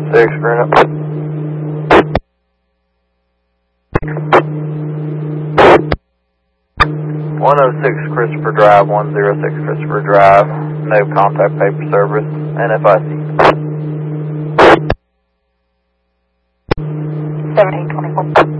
6, Bruno. 106 Christopher Drive, 106 Christopher Drive, no contact paper service, NFIC. 1724.